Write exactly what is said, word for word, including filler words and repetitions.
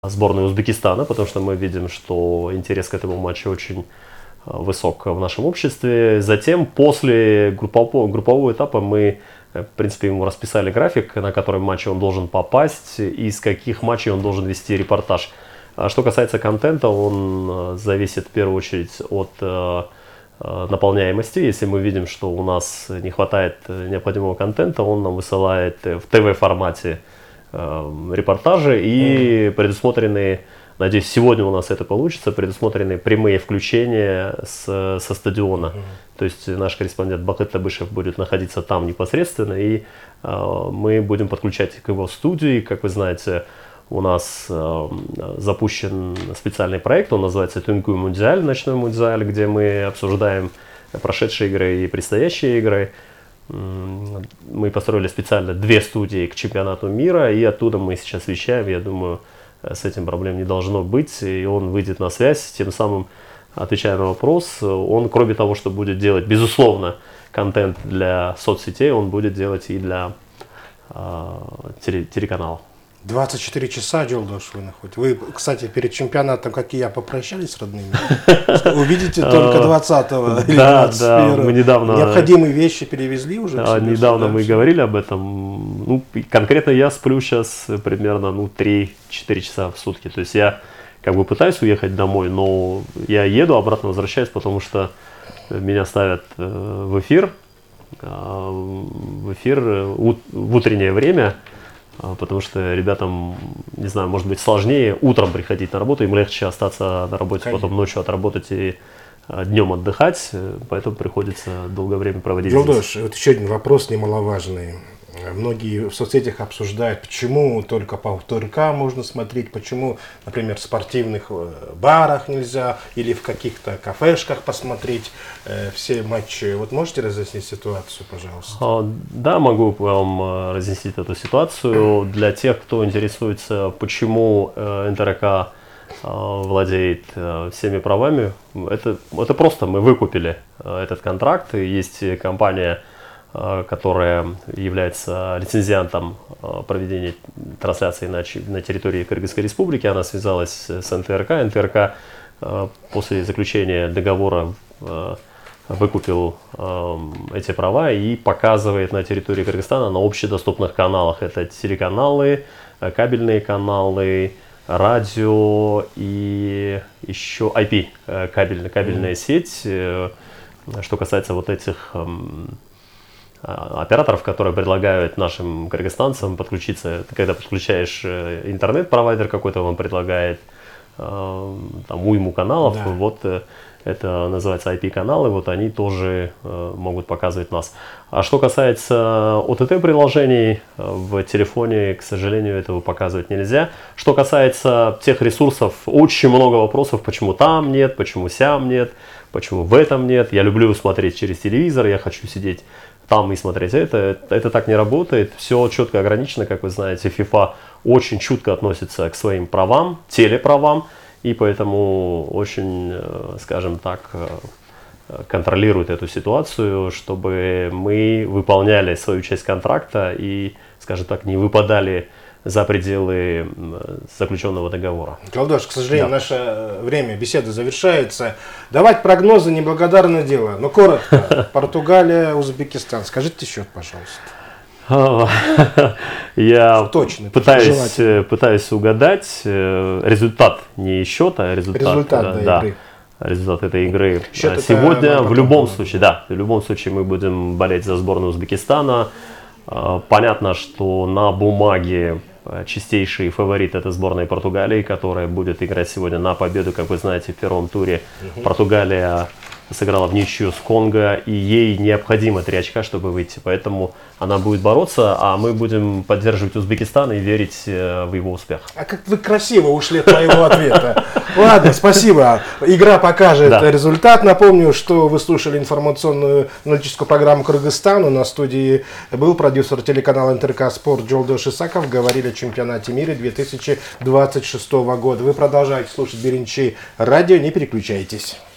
сборной Узбекистана, потому что мы видим, что интерес к этому матчу очень высок в нашем обществе. Затем, после группового, группового этапа, мы, в принципе, ему расписали график, на который матчи он должен попасть, и из каких матчей он должен вести репортаж. Что касается контента, он зависит в первую очередь от наполняемости. Если мы видим, что у нас не хватает необходимого контента, он нам высылает в ТВ-формате репортажи и предусмотренные, надеюсь, сегодня у нас это получится, предусмотрены прямые включения с, со стадиона. Mm-hmm. То есть наш корреспондент Бахыт Табышев будет находиться там непосредственно, и э, мы будем подключать к его студии. Как вы знаете, у нас э, запущен специальный проект, он называется «Тункуй Мундиаль», ночной мундиаль, где мы обсуждаем прошедшие игры и предстоящие игры. Мы построили специально две студии к чемпионату мира, и оттуда мы сейчас вещаем. Я думаю, с этим проблем не должно быть, и он выйдет на связь, тем самым отвечая на вопрос. Он, кроме того, что будет делать, безусловно, контент для соцсетей, он будет делать и для э, телеканала. двадцать четыре часа, Джолдош, вы находите. Вы, кстати, перед чемпионатом, как и я, попрощались с родными? Увидите только двадцатого или двадцать первого. Да, мы недавно... Необходимые вещи перевезли уже? Недавно мы говорили об этом. Ну, конкретно я сплю сейчас примерно ну, три-четыре часа в сутки. То есть я как бы пытаюсь уехать домой, но я еду, обратно возвращаюсь, потому что меня ставят в эфир, в эфир в утреннее время. Потому что ребятам, не знаю, может быть сложнее утром приходить на работу, им легче остаться на работе, Конечно. Потом ночью отработать и днем отдыхать, поэтому приходится долгое время проводить Джолдош, вот еще один вопрос немаловажный. Многие в соцсетях обсуждают, почему только по ТРК можно смотреть, почему, например, в спортивных барах нельзя или в каких-то кафешках посмотреть э, все матчи. Вот можете разъяснить ситуацию, пожалуйста? Да, могу вам разъяснить эту ситуацию. Для тех, кто интересуется, почему эн тэ эр ка владеет всеми правами, это, это просто мы выкупили этот контракт. Есть компания, которая является лицензиантом проведения трансляции на, на территории Кыргызской республики. Она связалась с эн тэ эр ка. эн тэ эр ка после заключения договора выкупил эти права и показывает на территории Кыргызстана на общедоступных каналах. Это телеканалы, кабельные каналы, радио и еще ай пи, кабельная, кабельная mm-hmm. сеть. Что касается вот этих операторов, которые предлагают нашим кыргызстанцам подключиться, когда подключаешь интернет-провайдер какой-то, он предлагает э, там уйму каналов, да. Вот э, это называется ай пи-каналы, вот они тоже э, могут показывать нас. А что касается о тэ тэ-приложений, в телефоне, к сожалению, этого показывать нельзя. Что касается тех ресурсов, очень много вопросов, почему там нет, почему сям нет, почему в этом нет. Я люблю смотреть через телевизор, я хочу сидеть там и смотреть это, это так не работает, все четко ограничено, как вы знаете, ФИФА очень чутко относится к своим правам, телеправам, и поэтому очень, скажем так, контролирует эту ситуацию, чтобы мы выполняли свою часть контракта и, скажем так, не выпадали за пределы заключенного договора. Джолдош, к сожалению, да. Наше время беседы завершается. Давать прогнозы неблагодарное дело, но коротко. Португалия, Узбекистан. Скажите счет, пожалуйста. Я Точно, пытаюсь, пытаюсь угадать результат не счета, а результат, результат да, игры. Результат этой игры. Счет сегодня в любом случае, да, в любом случае мы будем болеть за сборную Узбекистана. Понятно, что на бумаге чистейший фаворит — это сборная Португалии, которая будет играть сегодня на победу. Как вы знаете, в первом туре угу. Португалия сыграла в ничью с Конго, и ей необходимо три очка, чтобы выйти. Поэтому она будет бороться, а мы будем поддерживать Узбекистан и верить в его успех. А как вы красиво ушли от моего ответа. Ладно, спасибо. Игра покажет да. результат. Напомню, что вы слушали информационную аналитическую программу Кыргызстана. На студии был продюсер телеканала эн тэ эр ка Спорт Джолдош Исаков. Говорили о чемпионате мира две тысячи двадцать шестого года. Вы продолжаете слушать Беренчи радио. Не переключайтесь.